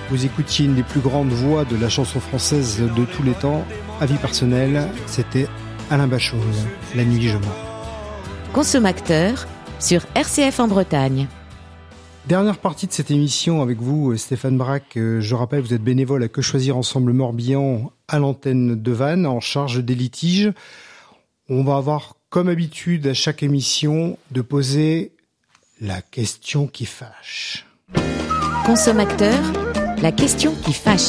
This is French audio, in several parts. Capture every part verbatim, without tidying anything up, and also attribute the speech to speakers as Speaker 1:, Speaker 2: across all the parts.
Speaker 1: Vous écoutiez une des plus grandes voix de la chanson française de tous les temps. Avis personnel, c'était Alain Bachung, La nuit je mens.
Speaker 2: Consomacteur sur R C F en Bretagne.
Speaker 1: Dernière partie de cette émission avec vous, Stéphane Braque. Je rappelle, vous êtes bénévole à Que Choisir Ensemble Morbihan à l'antenne de Vannes, en charge des litiges. On va avoir, comme habitude, à chaque émission, de poser la question qui fâche.
Speaker 2: Consomacteur, la question qui fâche.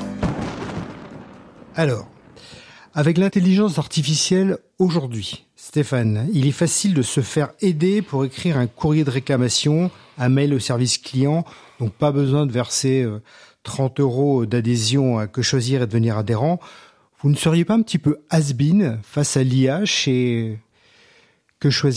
Speaker 1: Alors, avec l'intelligence artificielle aujourd'hui, Stéphane, il est facile de se faire aider pour écrire un courrier de réclamation, un mail au service client, donc pas besoin de verser trente euros d'adhésion à Que Choisir et de devenir adhérent. Vous ne seriez pas un petit peu has-been face à l'I A chez Que Choisir ?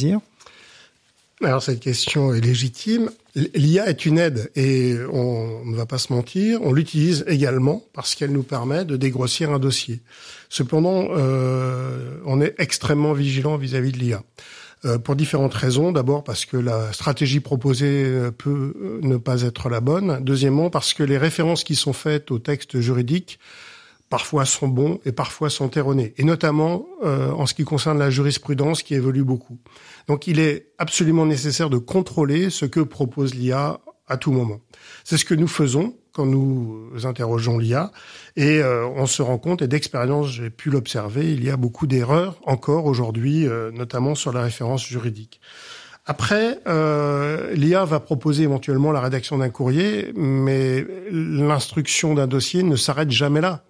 Speaker 3: Alors cette question est légitime. L'I A est une aide et on ne va pas se mentir, on l'utilise également parce qu'elle nous permet de dégrossir un dossier. Cependant, euh, on est extrêmement vigilant vis-à-vis de l'I A. Euh, pour différentes raisons. D'abord parce que la stratégie proposée peut ne pas être la bonne. Deuxièmement parce que les références qui sont faites au texte juridique parfois sont bons et parfois sont erronés, et notamment euh, en ce qui concerne la jurisprudence qui évolue beaucoup. Donc il est absolument nécessaire de contrôler ce que propose l'I A à tout moment. C'est ce que nous faisons quand nous interrogeons l'I A, et euh, on se rend compte, et d'expérience j'ai pu l'observer, il y a beaucoup d'erreurs encore aujourd'hui, euh, notamment sur la référence juridique. Après, euh, l'I A va proposer éventuellement la rédaction d'un courrier, mais l'instruction d'un dossier ne s'arrête jamais là.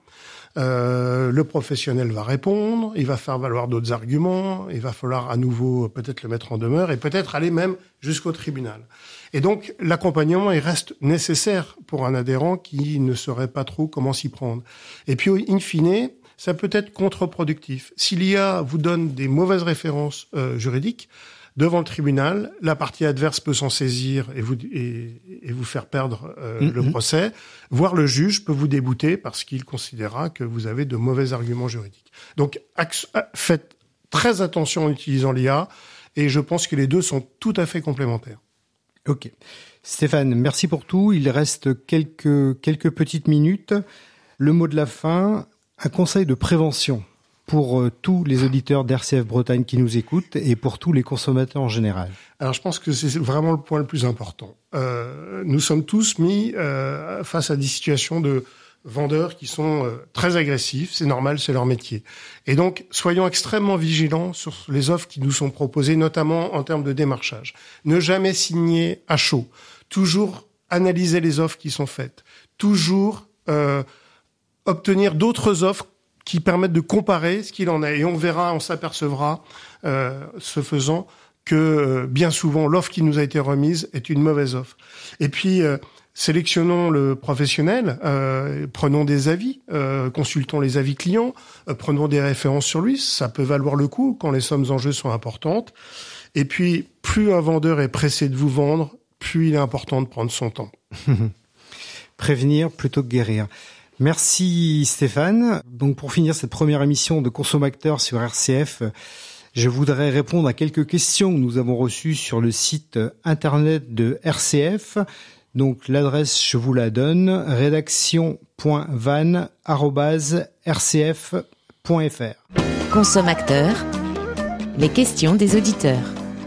Speaker 3: Euh, le professionnel va répondre, il va faire valoir d'autres arguments, il va falloir à nouveau peut-être le mettre en demeure et peut-être aller même jusqu'au tribunal. Et donc l'accompagnement il reste nécessaire pour un adhérent qui ne saurait pas trop comment s'y prendre. Et puis in fine, ça peut être contre-productif. Si l'I A vous donne des mauvaises références euh, juridiques, devant le tribunal, la partie adverse peut s'en saisir et vous et, et vous faire perdre euh, mmh, le mmh. procès, voire le juge peut vous débouter parce qu'il considérera que vous avez de mauvais arguments juridiques. Donc, faites très attention en utilisant l'I A, et je pense que les deux sont tout à fait complémentaires.
Speaker 1: Ok. Stéphane, merci pour tout. Il reste quelques, quelques petites minutes. Le mot de la fin, un conseil de prévention pour euh, tous les auditeurs d'R C F Bretagne qui nous écoutent et pour tous les consommateurs en général.
Speaker 3: Alors je pense que c'est vraiment le point le plus important. Euh, nous sommes tous mis euh, face à des situations de vendeurs qui sont euh, très agressifs, c'est normal, c'est leur métier. Et donc soyons extrêmement vigilants sur les offres qui nous sont proposées, notamment en termes de démarchage. Ne jamais signer à chaud, toujours analyser les offres qui sont faites, toujours euh, obtenir d'autres offres qui permettent de comparer ce qu'il en est. Et on verra, on s'apercevra, euh, ce faisant, que euh, bien souvent, l'offre qui nous a été remise est une mauvaise offre. Et puis, euh, sélectionnons le professionnel, euh, prenons des avis, euh, consultons les avis clients, euh, prenons des références sur lui, ça peut valoir le coup quand les sommes en jeu sont importantes. Et puis, plus un vendeur est pressé de vous vendre, plus il est important de prendre son temps.
Speaker 1: Prévenir plutôt que guérir. Merci Stéphane. Donc pour finir cette première émission de Consomacteur sur R C F, je voudrais répondre à quelques questions que nous avons reçues sur le site internet de R C F. Donc l'adresse, je vous la donne, rédaction point vannes arobase r c f point f r.
Speaker 2: Consomacteur, les questions des auditeurs.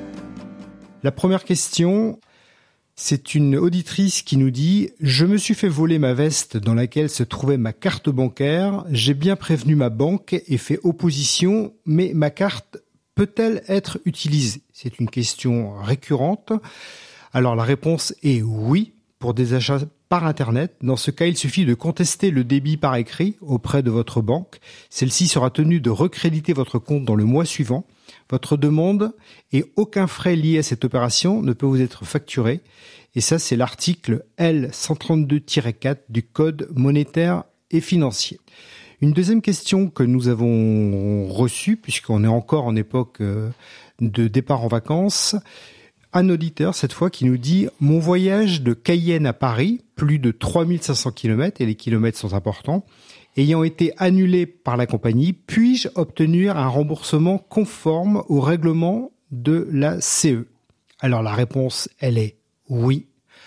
Speaker 1: La première question, c'est une auditrice qui nous dit « Je me suis fait voler ma veste dans laquelle se trouvait ma carte bancaire. J'ai bien prévenu ma banque et fait opposition, mais ma carte peut-elle être utilisée ?» C'est une question récurrente. Alors la réponse est oui pour des achats par Internet. Dans ce cas, il suffit de contester le débit par écrit auprès de votre banque. Celle-ci sera tenue de recréditer votre compte dans le mois suivant. Votre demande et aucun frais lié à cette opération ne peut vous être facturé. Et ça, c'est l'article L cent trente-deux tiret quatre du Code monétaire et financier. Une deuxième question que nous avons reçue, puisqu'on est encore en époque de départ en vacances, un auditeur cette fois qui nous dit « Mon voyage de Cayenne à Paris, plus de trois mille cinq cents kilomètres, et les kilomètres sont importants, ayant été annulé par la compagnie, puis-je obtenir un remboursement conforme au règlement de la C E ?» Alors la réponse, elle est oui.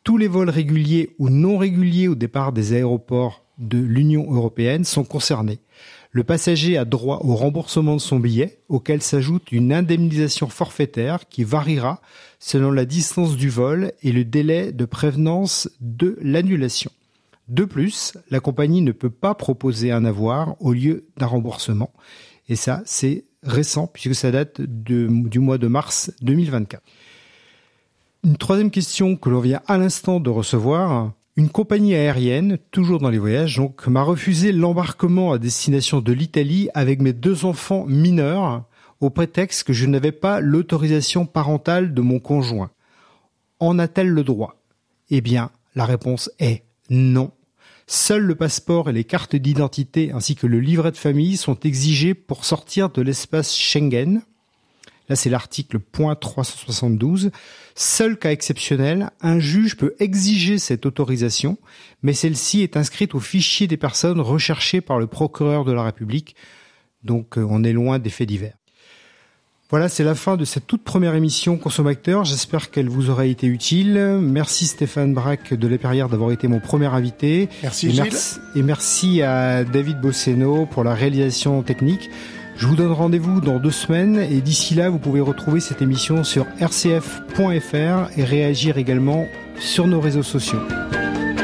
Speaker 1: Tous les vols réguliers ou non réguliers au départ des aéroports de l'Union européenne sont concernés. Le passager a droit au remboursement de son billet, auquel s'ajoute une indemnisation forfaitaire qui variera selon la distance du vol et le délai de prévenance de l'annulation. De plus, la compagnie ne peut pas proposer un avoir au lieu d'un remboursement. Et ça, c'est récent puisque ça date de, du mois de mars deux mille vingt-quatre. Une troisième question que l'on vient à l'instant de recevoir. Une compagnie aérienne, toujours dans les voyages, donc, m'a refusé l'embarquement à destination de l'Italie avec mes deux enfants mineurs au prétexte que je n'avais pas l'autorisation parentale de mon conjoint. En a-t-elle le droit ? Eh bien, la réponse est non. Seuls le passeport et les cartes d'identité ainsi que le livret de famille sont exigés pour sortir de l'espace Schengen. Là, c'est l'article point trois cent soixante-douze. Seul cas exceptionnel, un juge peut exiger cette autorisation, mais celle-ci est inscrite au fichier des personnes recherchées par le procureur de la République. Donc, on est loin des faits divers. Voilà, c'est la fin de cette toute première émission Consomacteur. J'espère qu'elle vous aura été utile. Merci Stéphane Braque de l'Épérière d'avoir été mon premier invité.
Speaker 3: Merci
Speaker 1: et
Speaker 3: Gilles.
Speaker 1: Merci, et merci à David Bosseno pour la réalisation technique. Je vous donne rendez-vous dans deux semaines et d'ici là, vous pouvez retrouver cette émission sur r c f point f r et réagir également sur nos réseaux sociaux.